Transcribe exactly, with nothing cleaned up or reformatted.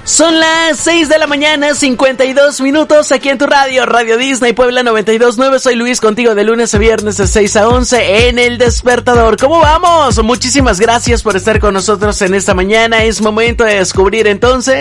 Son las seis de la mañana, cincuenta y dos minutos, aquí en tu radio, Radio Disney Puebla noventa y dos punto nueve. Soy Luis, contigo de lunes a viernes de seis a once en El Despertador. ¿Cómo vamos? Muchísimas gracias por estar con nosotros en esta mañana. Es momento de descubrir entonces